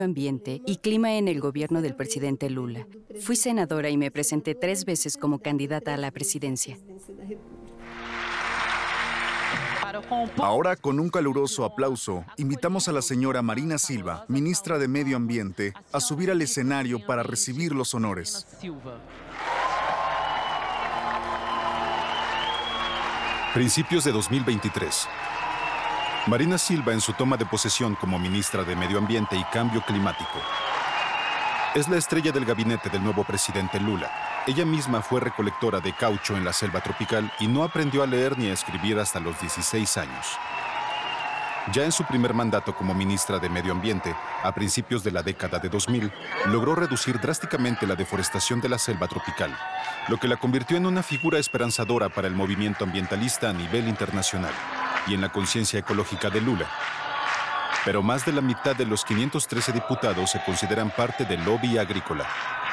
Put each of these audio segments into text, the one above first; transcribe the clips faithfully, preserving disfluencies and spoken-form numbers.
Ambiente y Clima en el gobierno del presidente Lula. Fui senadora y me presenté tres veces como candidata a la presidencia. Ahora, con un caluroso aplauso, invitamos a la señora Marina Silva, ministra de Medio Ambiente, a subir al escenario para recibir los honores. Principios de dos mil veintitrés. Marina Silva en su toma de posesión como ministra de Medio Ambiente y Cambio Climático. Es la estrella del gabinete del nuevo presidente Lula. Ella misma fue recolectora de caucho en la selva tropical y no aprendió a leer ni a escribir hasta los dieciséis años. Ya en su primer mandato como ministra de Medio Ambiente, a principios de la década de dos mil, logró reducir drásticamente la deforestación de la selva tropical, lo que la convirtió en una figura esperanzadora para el movimiento ambientalista a nivel internacional y en la conciencia ecológica de Lula. Pero más de la mitad de los quinientos trece diputados se consideran parte del lobby agrícola.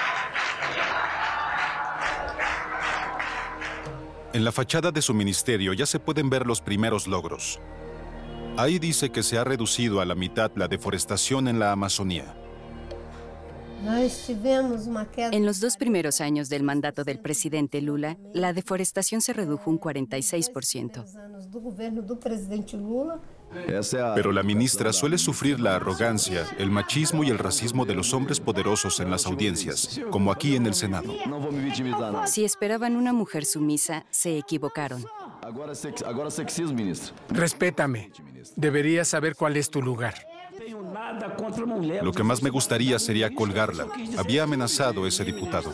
En la fachada de su ministerio ya se pueden ver los primeros logros. Ahí dice que se ha reducido a la mitad la deforestación en la Amazonía. En los dos primeros años del mandato del presidente Lula, la deforestación se redujo un cuarenta y seis por ciento. Pero la ministra suele sufrir la arrogancia, el machismo y el racismo de los hombres poderosos en las audiencias, como aquí en el Senado. Si esperaban una mujer sumisa, se equivocaron. Respétame. Deberías saber cuál es tu lugar. Lo que más me gustaría sería colgarla. Había amenazado ese diputado.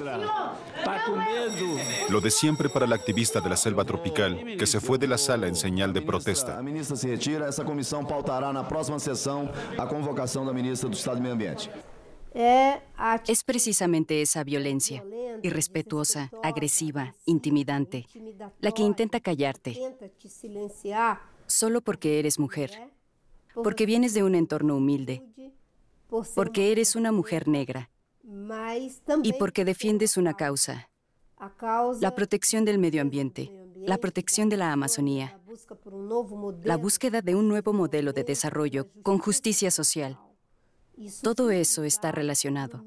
Lo de siempre para la activista de la selva tropical, que se fue de la sala en señal de protesta. A ministra se retira, essa comissão pautará na próxima sessão a convocação da ministra do Estado do Meio Ambiente. Es precisamente esa violencia, irrespetuosa, agresiva, intimidante, la que intenta callarte, solo porque eres mujer, porque vienes de un entorno humilde, porque eres una mujer negra y porque defiendes una causa, la protección del medio ambiente, la protección de la Amazonía, la búsqueda de un nuevo modelo de desarrollo con justicia social. Todo eso está relacionado.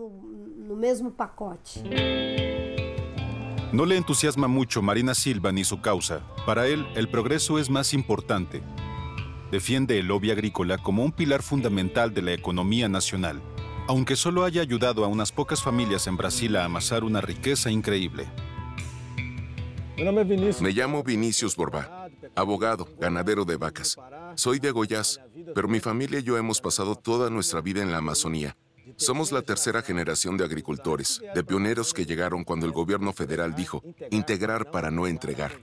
No le entusiasma mucho Marina Silva ni su causa. Para él, el progreso es más importante. Defiende el lobby agrícola como un pilar fundamental de la economía nacional, aunque solo haya ayudado a unas pocas familias en Brasil a amasar una riqueza increíble. Me llamo Vinicius Borbá, abogado, ganadero de vacas. Soy de Goiás, pero mi familia y yo hemos pasado toda nuestra vida en la Amazonía. Somos la tercera generación de agricultores, de pioneros que llegaron cuando el gobierno federal dijo, integrar para no entregar.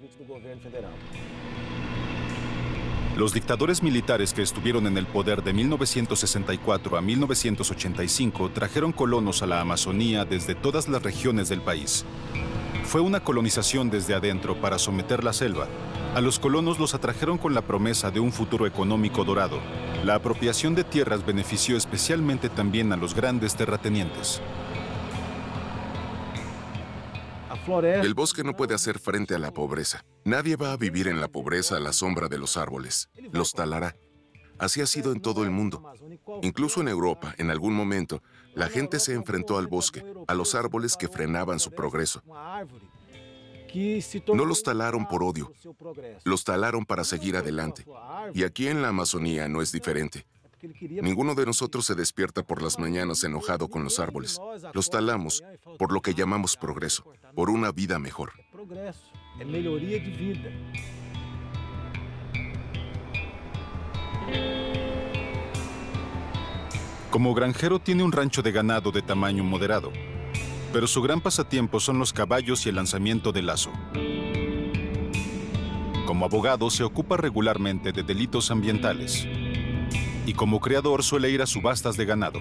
Los dictadores militares que estuvieron en el poder de mil novecientos sesenta y cuatro a mil novecientos ochenta y cinco trajeron colonos a la Amazonía desde todas las regiones del país. Fue una colonización desde adentro para someter la selva. A los colonos los atrajeron con la promesa de un futuro económico dorado. La apropiación de tierras benefició especialmente también a los grandes terratenientes. El bosque no puede hacer frente a la pobreza. Nadie va a vivir en la pobreza a la sombra de los árboles. Los talará. Así ha sido en todo el mundo. Incluso en Europa, en algún momento, la gente se enfrentó al bosque, a los árboles que frenaban su progreso. No los talaron por odio, los talaron para seguir adelante. Y aquí en la Amazonía no es diferente. Ninguno de nosotros se despierta por las mañanas enojado con los árboles. Los talamos por lo que llamamos progreso, por una vida mejor. Como granjero tiene un rancho de ganado de tamaño moderado, pero su gran pasatiempo son los caballos y el lanzamiento de lazo. Como abogado se ocupa regularmente de delitos ambientales y como criador suele ir a subastas de ganado.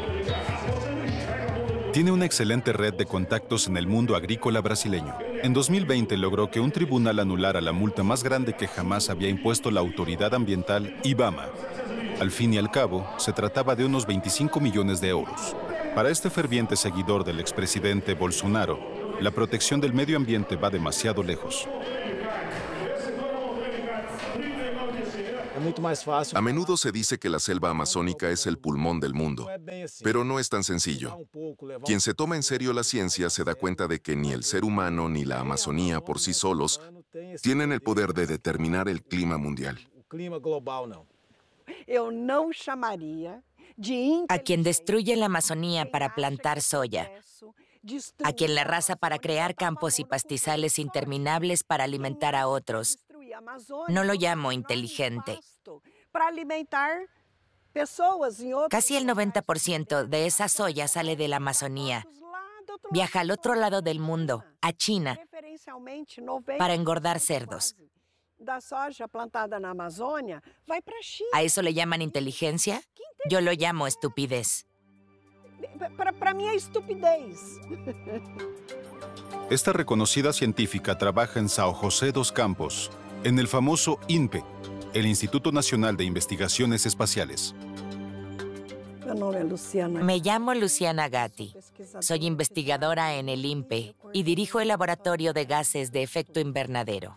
Tiene una excelente red de contactos en el mundo agrícola brasileño. En dos mil veinte logró que un tribunal anulara la multa más grande que jamás había impuesto la autoridad ambiental IBAMA. Al fin y al cabo, se trataba de unos veinticinco millones de euros. Para este ferviente seguidor del expresidente Bolsonaro, la protección del medio ambiente va demasiado lejos. A menudo se dice que la selva amazónica es el pulmón del mundo, pero no es tan sencillo. Quien se toma en serio la ciencia se da cuenta de que ni el ser humano ni la Amazonía por sí solos tienen el poder de determinar el clima mundial. A quien destruye la Amazonía para plantar soya, a quien la arrasa para crear campos y pastizales interminables para alimentar a otros, no lo llamo inteligente. Casi el noventa por ciento de esa soya sale de la Amazonía. Viaja al otro lado del mundo, a China, para engordar cerdos. ¿A eso le llaman inteligencia? Yo lo llamo estupidez. Para mí es estupidez. Esta reconocida científica trabaja en São José dos Campos, en el famoso INPE, el Instituto Nacional de Investigaciones Espaciales. Me llamo Luciana Gatti. Soy investigadora en el INPE y dirijo el Laboratorio de Gases de Efecto Invernadero.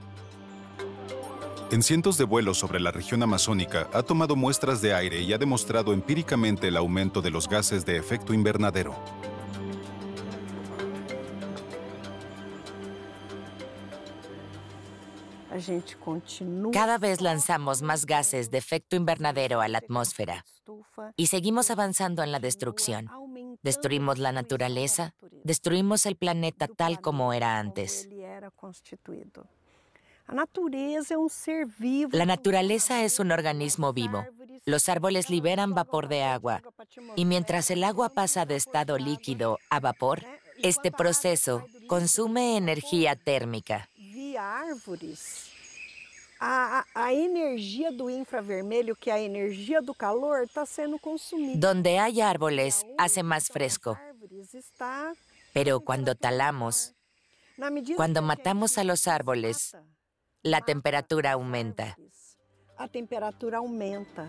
En cientos de vuelos sobre la región amazónica ha tomado muestras de aire y ha demostrado empíricamente el aumento de los gases de efecto invernadero. Cada vez lanzamos más gases de efecto invernadero a la atmósfera y seguimos avanzando en la destrucción. Destruimos la naturaleza, destruimos el planeta tal como era antes. La naturaleza es un organismo vivo. Los árboles liberan vapor de agua y mientras el agua pasa de estado líquido a vapor, este proceso consume energía térmica. A, a energía do infravermelho, que é a energia do calor, está sendo consumida. Donde hay árboles, hace más fresco. Pero cuando talamos, cuando matamos a los árboles, la temperatura aumenta. A temperatura aumenta.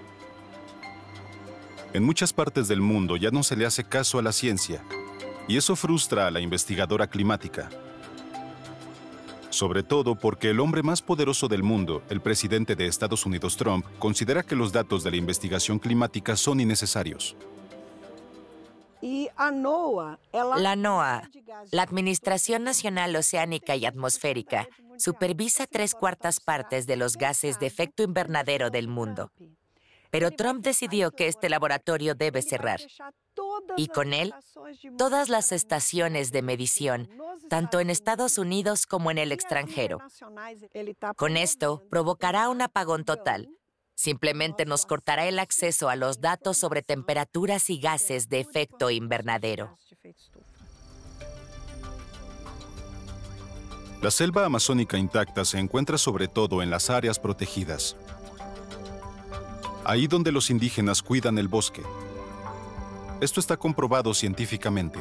En muchas partes del mundo ya no se le hace caso a la ciencia, y eso frustra a la investigadora climática. Sobre todo porque el hombre más poderoso del mundo, el presidente de Estados Unidos, Trump, considera que los datos de la investigación climática son innecesarios. La NOAA, la Administración Nacional Oceánica y Atmosférica, supervisa tres cuartas partes de los gases de efecto invernadero del mundo. Pero Trump decidió que este laboratorio debe cerrar. Y con él, todas las estaciones de medición, tanto en Estados Unidos como en el extranjero. Con esto, provocará un apagón total. Simplemente nos cortará el acceso a los datos sobre temperaturas y gases de efecto invernadero. La selva amazónica intacta se encuentra sobre todo en las áreas protegidas. Ahí donde los indígenas cuidan el bosque. Esto está comprobado científicamente.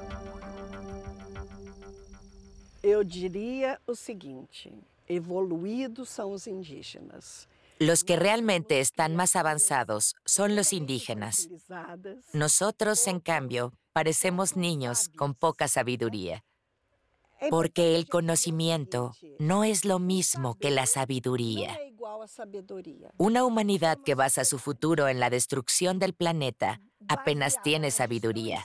Eu diria o seguinte: evoluídos são os indígenas. Los que realmente están más avanzados son los indígenas. Nosotros, en cambio, parecemos niños con poca sabiduría. Porque el conocimiento no es lo mismo que la sabiduría. Una humanidad que basa su futuro en la destrucción del planeta apenas tiene sabiduría.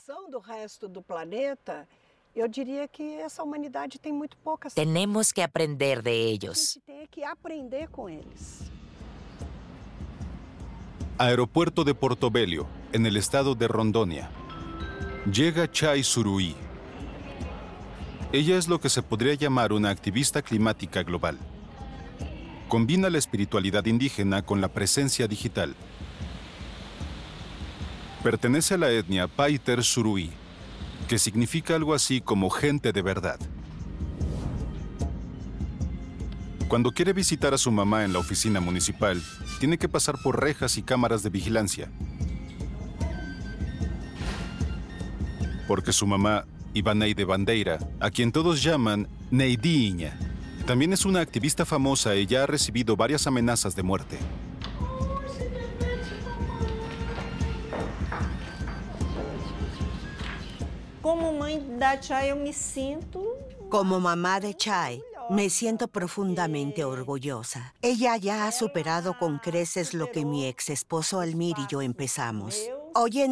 Tenemos que aprender de ellos. Aeropuerto de Portobello, en el estado de Rondônia. Llega Chai Suruí. Ella es lo que se podría llamar una activista climática global. Combina la espiritualidad indígena con la presencia digital. Pertenece a la etnia Paiter Suruí, que significa algo así como gente de verdad. Cuando quiere visitar a su mamá en la oficina municipal, tiene que pasar por rejas y cámaras de vigilancia. Porque su mamá, Ivaneide Bandeira, a quien todos llaman Neidinha, también es una activista famosa y ya ha recibido varias amenazas de muerte. Como mãe da Chai, eu me sinto... Como mamá de Chai, Me siento profundamente orgullosa. Ella ya ha superado con creces lo que mi ex esposo Almir y yo empezamos. Hoy en